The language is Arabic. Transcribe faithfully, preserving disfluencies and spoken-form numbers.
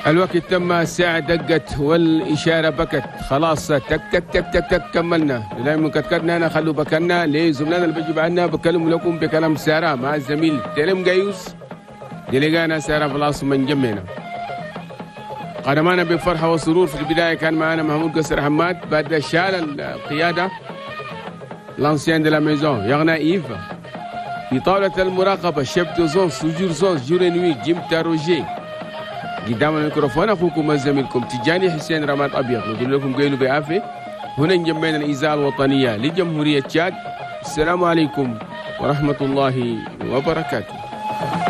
الوقت تم، الساعة دقت والإشارة بكت، خلاص تك تك تك تك تك كملنا. دائما كتكتنا أنا خلوا بكنا ليه زملائنا اللي بيجوا عنا بكلم لكم بكلام سارة مع الزميل تلم جايوس دلقانا سارة خلاص من جمعنا. قدمنا بفرحة وسرور. في البداية كان معنا محمود قصر حماد، بعد شال القيادة لانسيان دي لا ميزون يغنى إيف في طاولة المراقبة شبت زوز سجور زوز جورينوي جيم تاروجي. قدام الميكروفون أخوكم وزميلكم تجاني حسين رماد أبيض، نقول لكم قيلوا بعافية. هنا جنبنا الإذاعة الوطنية لجمهورية تشاد. السلام عليكم ورحمة الله وبركاته.